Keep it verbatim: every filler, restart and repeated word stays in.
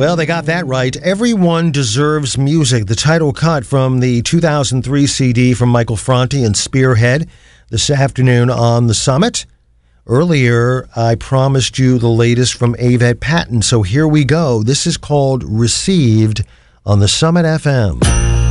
Well, they got that right. Everyone Deserves Music, the title cut from the two thousand three C D from Michael Franti and Spearhead this afternoon on the Summit. Earlier, I promised you the latest from Avett Patton, so here we go. This is called Received on the Summit F M.